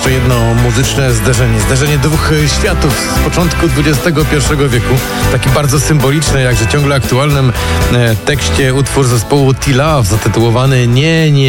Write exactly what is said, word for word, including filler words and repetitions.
jeszcze jedno muzyczne zderzenie. Zderzenie dwóch światów z początku dwudziestego pierwszego wieku. Taki bardzo symboliczny, jakże ciągle aktualnym e, tekście utwór zespołu T-Love zatytułowany Nie, nie